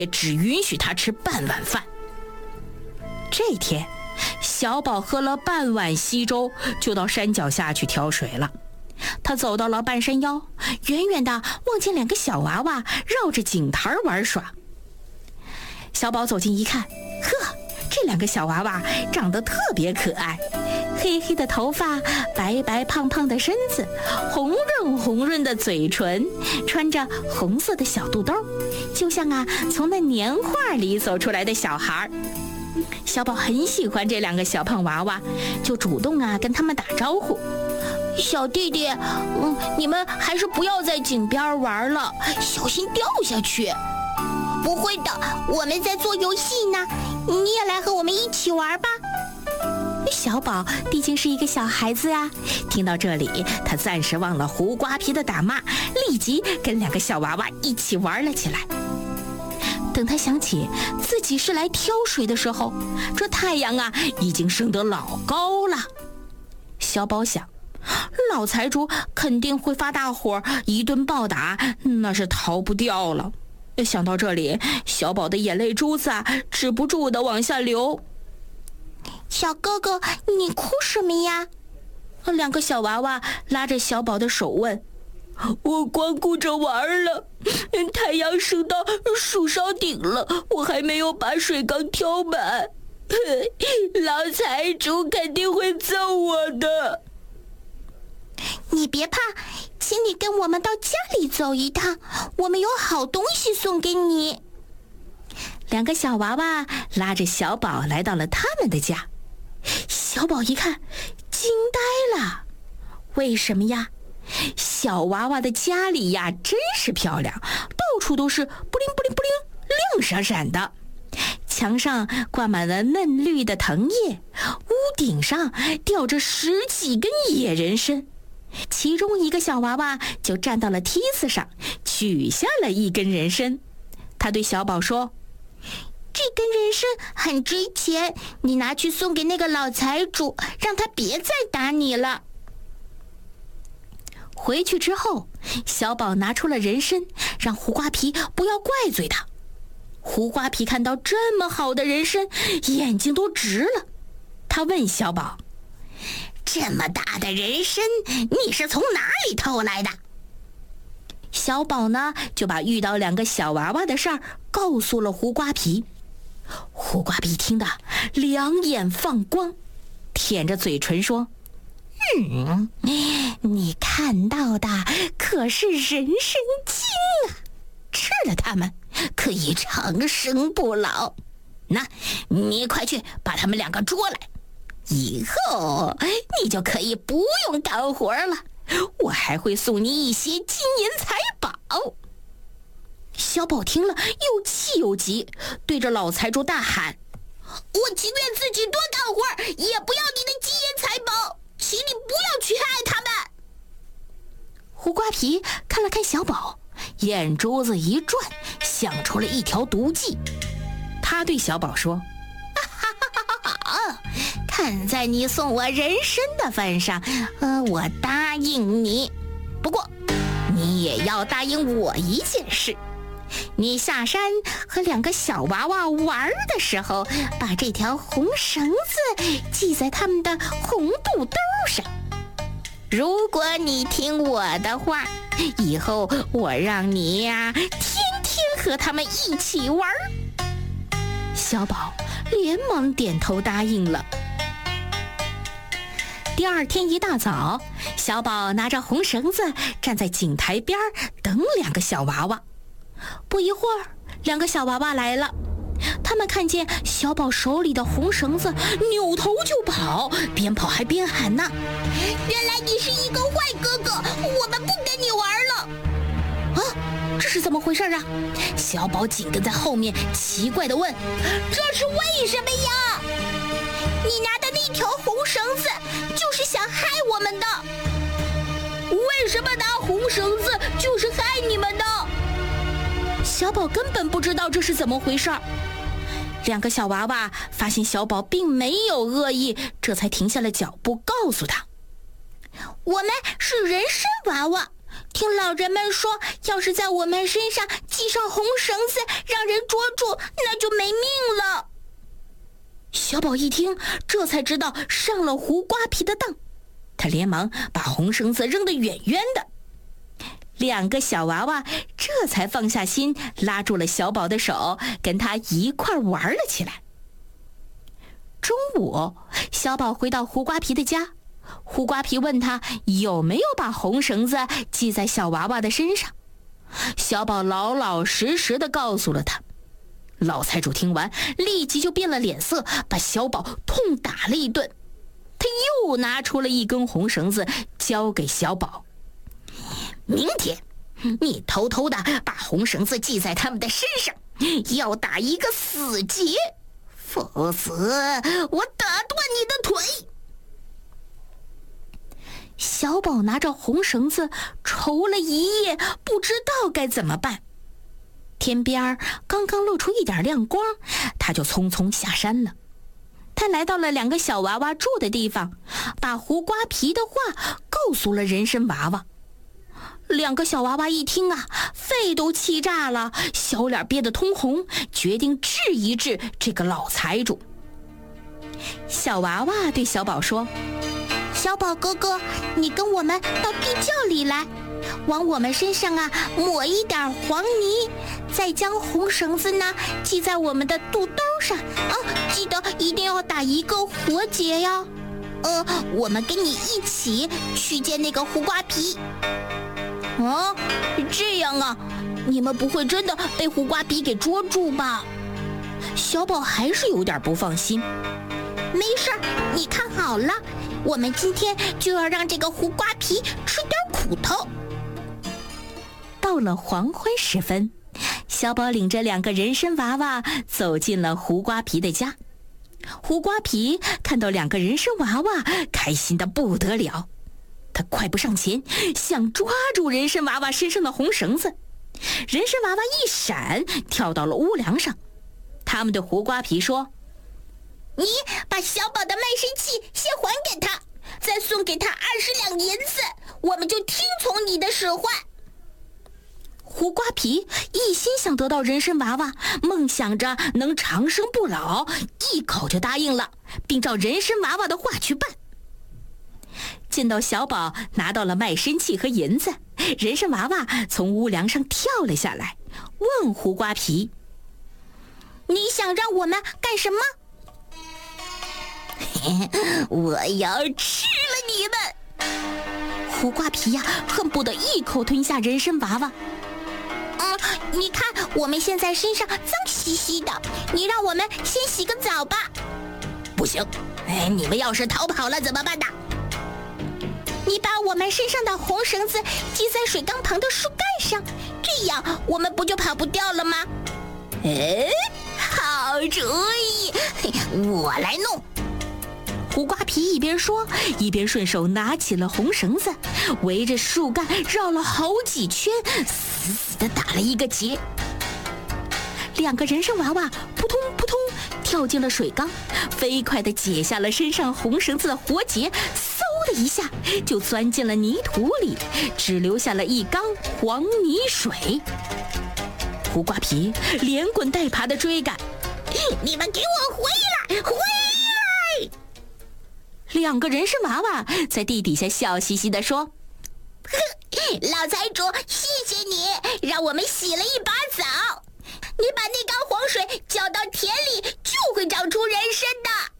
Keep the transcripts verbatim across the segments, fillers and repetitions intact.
也只允许他吃半碗饭。这天，小宝喝了半碗稀粥，就到山脚下去挑水了。他走到了半山腰，远远地望见两个小娃娃绕着井台玩耍。小宝走近一看，呵，这两个小娃娃长得特别可爱，黑黑的头发，白白胖胖的身子，红润红润的嘴唇，穿着红色的小肚兜，就像啊从那年画里走出来的小孩。小宝很喜欢这两个小胖娃娃，就主动啊跟他们打招呼。小弟弟，嗯，你们还是不要在井边玩了，小心掉下去。 不会的，我们在做游戏呢，你也来和我们一起玩吧。 小宝毕竟是一个小孩子呀，听到这里，他暂时忘了胡瓜皮的打骂，立即跟两个小娃娃一起玩了起来。等他想起自己是来挑水的时候，这太阳啊已经升得老高了。小宝想，老财主肯定会发大火，一顿暴打，那是逃不掉了。想到这里，小宝的眼泪珠子啊止不住的往下流。 小哥哥，你哭什么呀？ 两个小娃娃拉着小宝的手问。我光顾着玩了，太阳升到树梢顶了，我还没有把水缸挑满，老财主肯定会揍我的。 你别怕，请你跟我们到家里走一趟，我们有好东西送给你。 两个小娃娃拉着小宝来到了他们的家。小宝一看，惊呆了。为什么呀？小娃娃的家里呀真是漂亮，到处都是布灵布灵布灵，亮闪闪的。墙上挂满了嫩绿的藤叶，屋顶上吊着十几根野人参。其中一个小娃娃就站到了梯子上，取下了一根人参。他对小宝说， 这根人参很值钱，你拿去送给那个老财主，让他别再打你了。 回去之后，小宝拿出了人参，让胡瓜皮不要怪罪他。胡瓜皮看到这么好的人参，眼睛都直了。他问小宝， 这么大的人参，你是从哪里偷来的？ 小宝呢，就把遇到两个小娃娃的事儿告诉了胡瓜皮。胡瓜皮听得两眼放光，舔着嘴唇说，嗯，你看到的可是人参精啊，吃了它们可以长生不老。那你快去把他们两个捉来，以后你就可以不用干活了，我还会送你一些金银财宝。小宝听了又气又急，对着老财主大喊， 我情愿自己多干活，也不要你的金银财宝，请你不要去害他们。 胡瓜皮看了看小宝，眼珠子一转，想出了一条毒计。他对小宝说，哈哈哈哈哈，看在你送我人参的份上，呃，我答应你。不过你也要答应我一件事，你下山和两个小娃娃玩的时候，把这条红绳子系在他们的红肚兜上。如果你听我的话，以后我让你呀天天和他们一起玩。小宝连忙点头答应了。第二天一大早，小宝拿着红绳子站在井台边等两个小娃娃。不一会儿，两个小娃娃来了，他们看见小宝手里的红绳子，扭头就跑，边跑还边喊呢， 原来你是一个坏哥哥，我们不跟你玩了。 啊，这是怎么回事啊？小宝紧跟在后面，奇怪地问， 这是为什么呀？你拿的那条红绳子就是想害我们的。 为什么拿红绳子就是害你们的？小宝根本不知道这是怎么回事。两个小娃娃发现小宝并没有恶意，这才停下了脚步，告诉他， 我们是人参娃娃， 听老人们说，要是在我们身上系上红绳子，让人捉住，那就没命了。 小宝一听，这才知道上了胡瓜皮的当，他连忙把红绳子扔得远远的。两个小娃娃这才放下心，拉住了小宝的手，跟他一块玩了起来。中午，小宝回到胡瓜皮的家，胡瓜皮问他有没有把红绳子系在小娃娃的身上。小宝老老实实地告诉了他。老财主听完，立即就变了脸色，把小宝痛打了一顿。他又拿出了一根红绳子，交给小宝。明天，你偷偷的把红绳子系在他们的身上，要打一个死结，否则我打断你的腿。小宝拿着红绳子愁了一夜，不知道该怎么办。天边刚刚露出一点亮光，他就匆匆下山了。他来到了两个小娃娃住的地方，把胡瓜皮的话告诉了人参娃娃。两个小娃娃一听啊，肺都气炸了，小脸憋得通红，决定治一治这个老财主。小娃娃对小宝说： 小宝哥哥，你跟我们到地窖里来，往我们身上啊抹一点黄泥，再将红绳子呢系在我们的肚兜上啊，记得一定要打一个活结呀。呃，我们跟你一起去见那个胡瓜皮。啊，这样啊，你们不会真的被胡瓜皮给捉住吧？ 小宝还是有点不放心。 没事，你看好了，我们今天就要让这个胡瓜皮吃点苦头。 到了黄昏时分，小宝领着两个人参娃娃走进了胡瓜皮的家。胡瓜皮看到两个人参娃娃，开心得不得了。他快步上前，想抓住人参娃娃身上的红绳子。人参娃娃一闪，跳到了屋梁上。他们对胡瓜皮说： 你把小宝的卖身契先还给他，再送给他二十两银子，我们就听从你的使唤。 胡瓜皮一心想得到人参娃娃，梦想着能长生不老，一口就答应了，并照人参娃娃的话去办。见到小宝拿到了卖身契和银子，人参娃娃从屋梁上跳了下来，问胡瓜皮： 你想让我们干什么？ 我要吃了你们！胡瓜皮呀，恨不得一口吞下人参娃娃。 嗯，你看我们现在身上脏兮兮的，你让我们先洗个澡吧。 不行，哎，你们要是逃跑了怎么办呢？ 你把我们身上的红绳子系在水缸旁的树干上，这样我们不就跑不掉了吗？ 哎，好主意，我来弄。胡瓜皮一边说，一边顺手拿起了红绳子，围着树干绕了好几圈，死死地打了一个结。两个人参娃娃扑通扑通跳进了水缸，飞快地解下了身上红绳子的活结，嗖的一下就钻进了泥土里，只留下了一缸黄泥水。胡瓜皮连滚带爬地追赶， 你们给我回来，回来！ 两个人参娃娃在地底下笑嘻嘻地说： 老财主，谢谢你让我们洗了一把澡，你把那缸黄水浇到田里，就会长出人参的。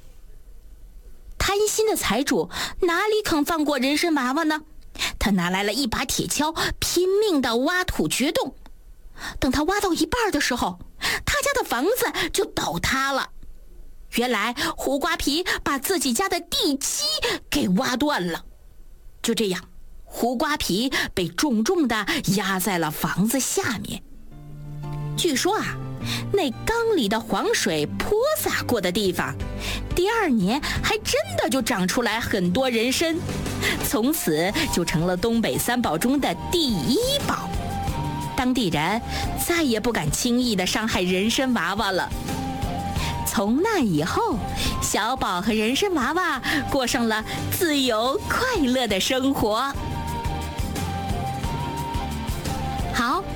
贪心的财主哪里肯放过人参娃娃呢？他拿来了一把铁锹，拼命地挖土掘洞。等他挖到一半的时候，他家的房子就倒塌了。原来胡瓜皮把自己家的地基给挖断了。就这样，胡瓜皮被重重地压在了房子下面。据说啊，那缸里的黄水泼洒过的地方，第二年还真的就长出来很多人参，从此就成了东北三宝中的第一宝。当地人再也不敢轻易地伤害人参娃娃了。从那以后，小宝和人参娃娃过上了自由快乐的生活。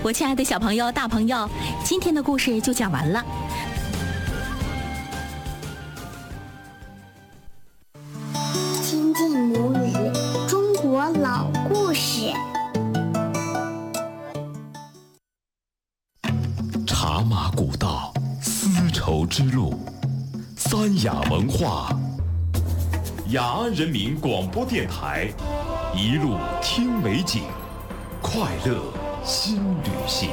我亲爱的小朋友、大朋友，今天的故事就讲完了。 亲近母语，中国老故事。 茶马古道，丝绸之路，三雅文化。雅安人民广播电台，一路听美景，快乐新旅行。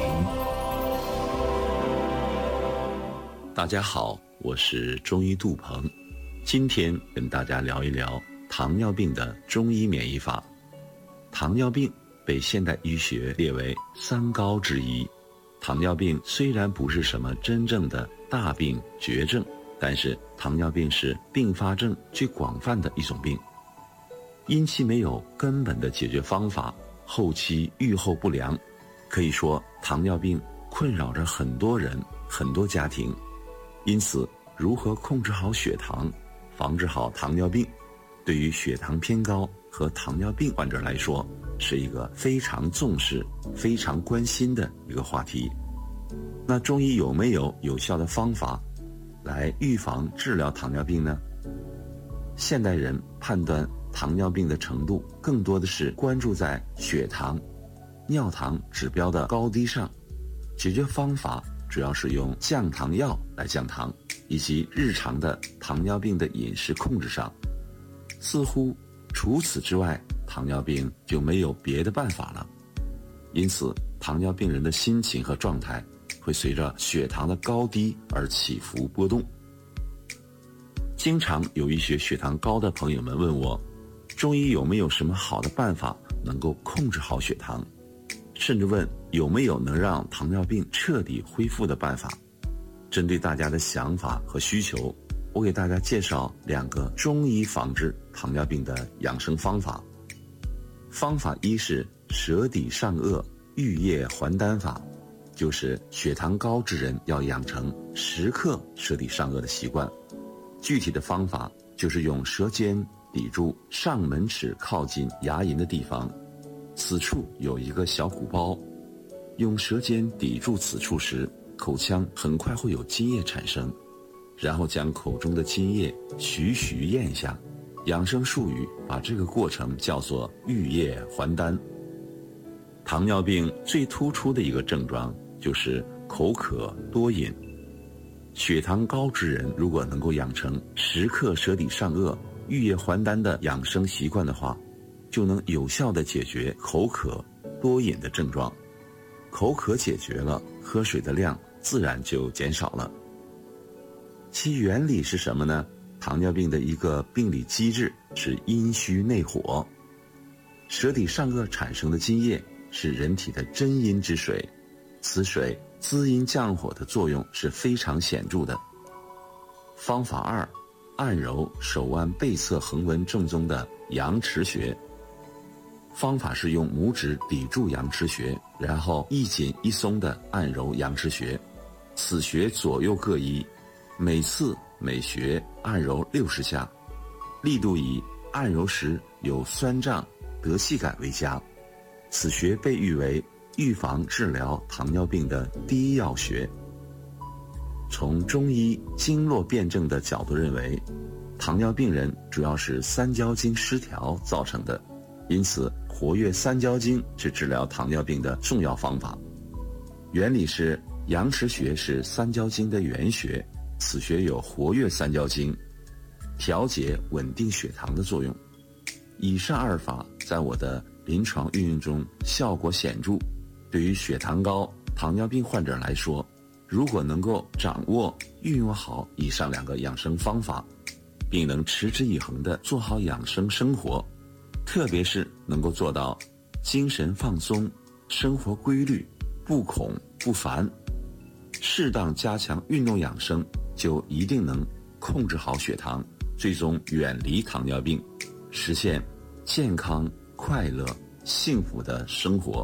大家好，我是中医杜鹏，今天跟大家聊一聊糖尿病的中医免疫法。糖尿病被现代医学列为三高之一。糖尿病虽然不是什么真正的大病绝症，但是糖尿病是并发症最广泛的一种病，因其没有根本的解决方法，后期预后不良，可以说糖尿病困扰着很多人很多家庭。因此如何控制好血糖，防治好糖尿病，对于血糖偏高和糖尿病患者来说是一个非常重视非常关心的一个话题。那中医有没有有效的方法来预防治疗糖尿病呢？现代人判断糖尿病的程度更多的是关注在血糖、尿糖指标的高低上，解决方法主要是用降糖药来降糖，以及日常的糖尿病的饮食控制上。似乎除此之外，糖尿病就没有别的办法了。因此糖尿病人的心情和状态会随着血糖的高低而起伏波动。经常有一些血糖高的朋友们问我，中医有没有什么好的办法能够控制好血糖，甚至问有没有能让糖尿病彻底恢复的办法。针对大家的想法和需求，我给大家介绍两个中医防治糖尿病的养生方法。方法一是舌底上颚玉液还丹法，就是血糖高之人要养成时刻舌底上颚的习惯。具体的方法就是用舌尖抵住上门齿靠近牙龈的地方，此处有一个小鼓包，用舌尖抵住此处时，口腔很快会有津液产生，然后将口中的津液徐徐咽下。养生术语把这个过程叫做玉液还丹。糖尿病最突出的一个症状就是口渴多饮。血糖高之人如果能够养成时刻舌底上颚玉液还丹的养生习惯的话，就能有效地解决口渴多饮的症状。口渴解决了，喝水的量自然就减少了。其原理是什么呢？糖尿病的一个病理机制是阴虚内火，舌底上颚产生的津液是人体的真阴之水，此水滋阴降火的作用是非常显著的。方法二，按揉手腕背侧横纹正中的阳池穴。方法是用拇指抵住阳池穴，然后一紧一松地按揉阳池穴，此穴左右各一，每次每穴按揉六十下，力度以按揉时有酸胀得气感为佳。此穴被誉为预防治疗糖尿病的第一要穴。从中医经络辩证的角度认为，糖尿病人主要是三焦经失调造成的，因此活跃三焦经是治疗糖尿病的重要方法。原理是阳池穴是三焦经的原穴，此穴有活跃三焦经、调节稳定血糖的作用。以上二法在我的临床运用中效果显著。对于血糖高、糖尿病患者来说，如果能够掌握、运用好以上两个养生方法，并能持之以恒地做好养生生活，特别是能够做到精神放松、生活规律、不恐不烦，适当加强运动养生，就一定能控制好血糖，最终远离糖尿病，实现健康、快乐、幸福的生活。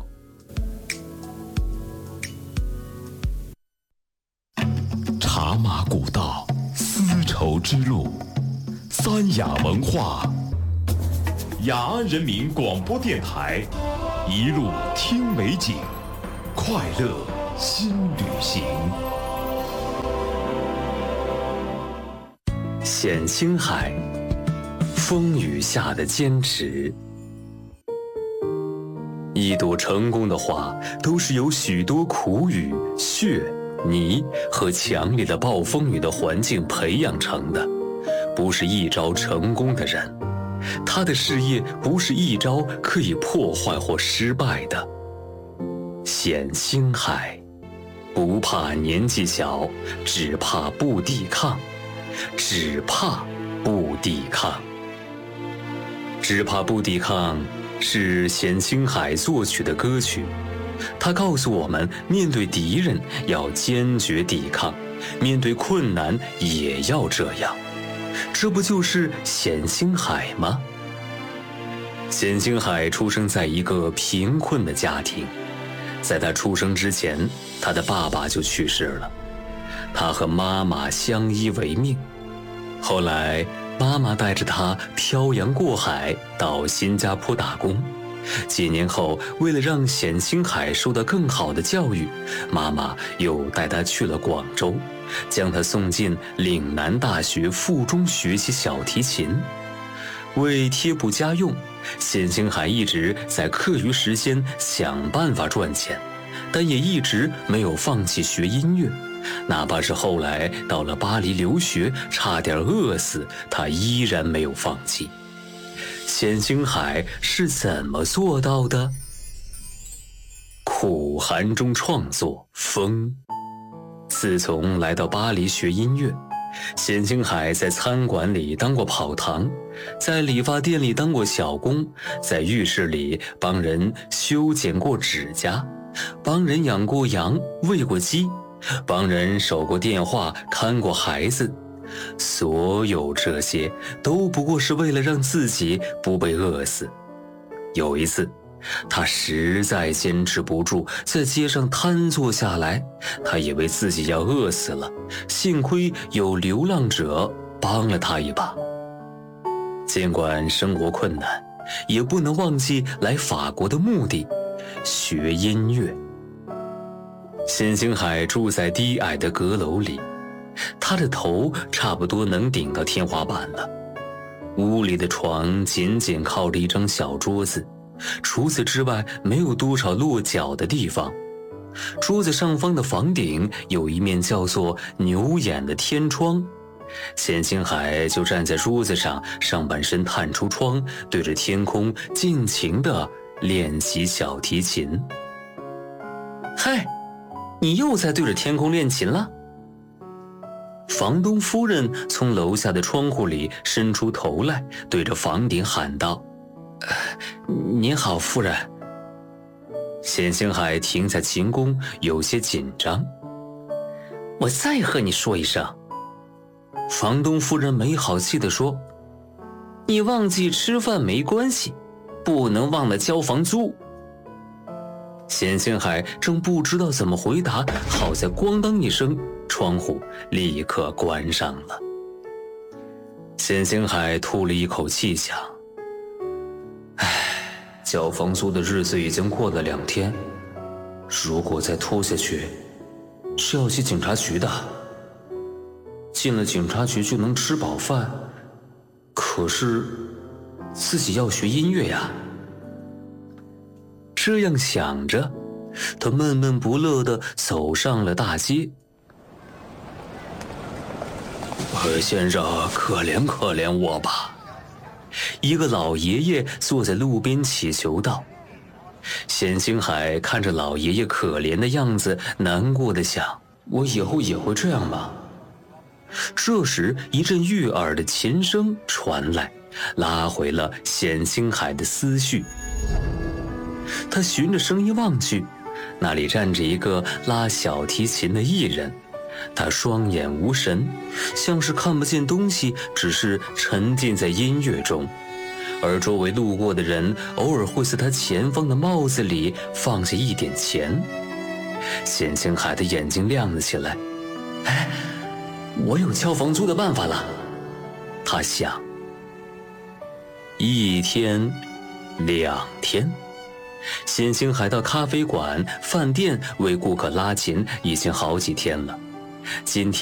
茶马古道，丝绸之路，三雅文化。雅安人民广播电台，一路听美景，快快乐新旅行。 冼星海，风雨下的坚持。一朵成功的花，都是由许多苦雨、血、泥和强烈的暴风雨的环境培养成的，不是一朝成功的人。他的事业不是一朝可以破坏或失败的。冼星海，不怕年纪小，只怕不抵抗，只怕不抵抗。只怕不抵抗是冼星海作曲的歌曲，他告诉我们，面对敌人要坚决抵抗，面对困难也要这样。这不就是冼星海吗？冼星海出生在一个贫困的家庭，在他出生之前，他的爸爸就去世了，他和妈妈相依为命。后来妈妈带着他漂洋过海到新加坡打工，几年后，为了让冼星海受到更好的教育，妈妈又带他去了广州，将他送进岭南大学附中学习小提琴。为贴补家用，冼星海一直在课余时间想办法赚钱，但也一直没有放弃学音乐。哪怕是后来到了巴黎留学，差点饿死，他依然没有放弃。冼星海是怎么做到的？苦寒中创作风。自从来到巴黎学音乐，冼星海在餐馆里当过跑堂，在理发店里当过小工，在浴室里帮人修剪过指甲，帮人养过羊，喂过鸡，帮人守过电话，看过孩子。所有这些都不过是为了让自己不被饿死。有一次，他实在坚持不住，在街上瘫坐下来，他以为自己要饿死了，幸亏有流浪者帮了他一把。尽管生活困难，也不能忘记来法国的目的，学音乐。冼星海住在低矮的阁楼里，他的头差不多能顶到天花板了。屋里的床紧紧靠着一张小桌子，除此之外没有多少落脚的地方。桌子上方的房顶有一面叫做牛眼的天窗，冼星海就站在桌子上，上半身探出窗，对着天空尽情地练习小提琴。嗨，你又在对着天空练琴了？房东夫人从楼下的窗户里伸出头来，对着房顶喊道：呃、您好，夫人。冼星海停下琴弓，有些紧张。我再和你说一声。房东夫人没好气地说：你忘记吃饭没关系，不能忘了交房租。冼星海正不知道怎么回答，好在咣当一声，窗户立刻关上了。冼星海吐了一口气，想：唉，交房租的日子已经过了两天，如果再拖下去，是要去警察局的。进了警察局就能吃饱饭，可是自己要学音乐呀。这样想着，他闷闷不乐地走上了大街。先生，可怜可怜我吧！一个老爷爷坐在路边祈求道。冼星海看着老爷爷可怜的样子，难过地想：我以后也会这样吗？这时，一阵悦耳的琴声传来，拉回了冼星海的思绪。他循着声音望去，那里站着一个拉小提琴的艺人，他双眼无神，像是看不见东西，只是沉浸在音乐中。而周围路过的人偶尔会在他前方的帽子里放下一点钱。冼星海的眼睛亮了起来，哎，我有交房租的办法了，他想。一天，两天， 冼星海到咖啡馆、饭店为顾客拉琴已经好几天了，今天